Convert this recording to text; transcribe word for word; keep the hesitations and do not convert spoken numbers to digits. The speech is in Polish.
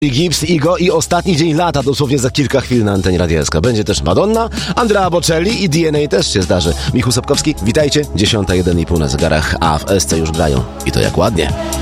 Gibbs, Igo i ostatni dzień lata, dosłownie za kilka chwil na antenie Radia S K. Będzie też Madonna, Andrea Bocelli i D N A też się zdarzy. Michał Sapkowski, witajcie. dziesiąta jeden i pół na zegarach, a w S C już grają. I to jak ładnie.